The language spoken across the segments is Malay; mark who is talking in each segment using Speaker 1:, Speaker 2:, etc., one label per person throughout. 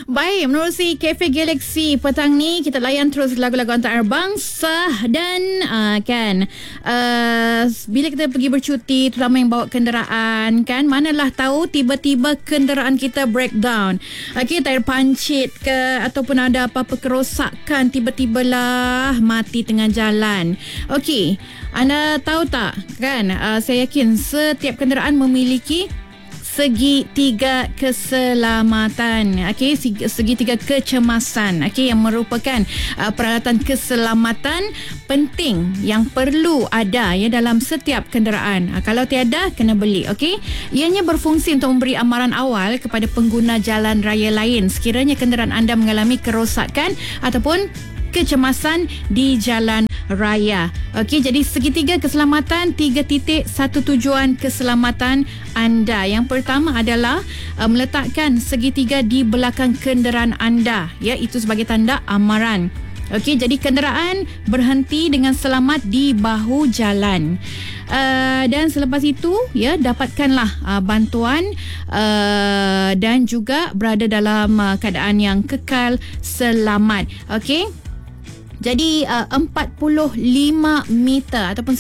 Speaker 1: Baik, menerusi Cafe Galaxy petang ni, kita layan terus lagu-lagu antarabangsa dan bila kita pergi bercuti, terutama yang bawa kenderaan kan, manalah tahu tiba-tiba kenderaan kita breakdown. Okey, tayar pancit ke ataupun ada apa-apa kerosakan, tiba-tibalah mati tengah jalan. Okey, anda tahu tak kan, saya yakin setiap kenderaan memiliki segitiga keselamatan, okey, segitiga kecemasan, okey, yang merupakan peralatan keselamatan penting yang perlu ada ya dalam setiap kenderaan. Kalau tiada, kena beli, okey. Ianya berfungsi untuk memberi amaran awal kepada pengguna jalan raya lain sekiranya kenderaan anda mengalami kerosakan ataupun kecemasan di jalan raya. Okey, jadi segitiga keselamatan, 3 titik, satu tujuan keselamatan anda. Yang pertama adalah meletakkan segitiga di belakang kenderaan anda. Ya, itu sebagai tanda amaran. Okey, jadi kenderaan berhenti dengan selamat di bahu jalan. Dan selepas itu, ya, dapatkanlah bantuan dan juga berada dalam keadaan yang kekal selamat. Okey. Jadi 45 meter ataupun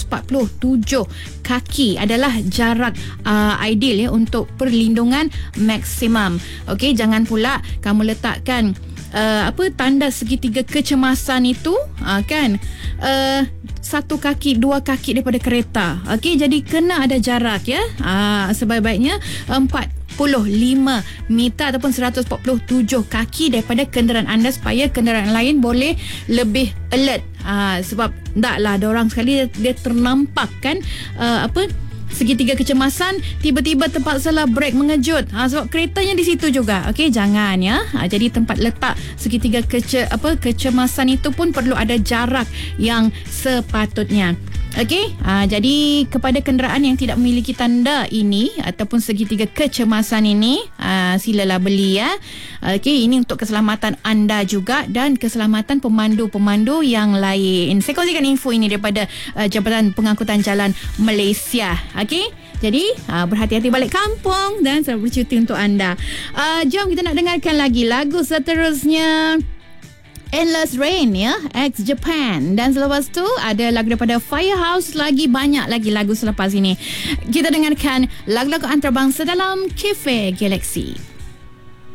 Speaker 1: 147 kaki adalah jarak ideal ya untuk perlindungan maksimum. Okey, jangan pula kamu letakkan tanda segitiga kecemasan itu kan satu kaki, dua kaki daripada kereta. Okey, jadi kena ada jarak ya. Sebaik-baiknya 45 meter ataupun 147 kaki daripada kenderaan anda supaya kenderaan lain boleh lebih alert. Sebab taklah ada orang sekali dia ternampak kan segitiga kecemasan, tiba-tiba terpaksalah brake mengejut sebab keretanya di situ juga. Okey, jangan ya. Jadi tempat letak segitiga kecemasan itu pun perlu ada jarak yang sepatutnya. Okey, jadi kepada kenderaan yang tidak memiliki tanda ini ataupun segitiga kecemasan ini, silalah beli ya. Okey, ini untuk keselamatan anda juga dan keselamatan pemandu-pemandu yang lain. Saya kongsikan info ini daripada Jabatan Pengangkutan Jalan Malaysia. Okey, jadi berhati-hati balik kampung dan selamat bercuti untuk anda. Jom kita nak dengarkan lagi lagu seterusnya, Endless Rain ya, X Japan. Dan selepas tu ada lagu daripada Firehouse, lagi banyak lagi lagu selepas ini. Kita dengarkan lagu-lagu antarabangsa dalam Cafe Galaxy.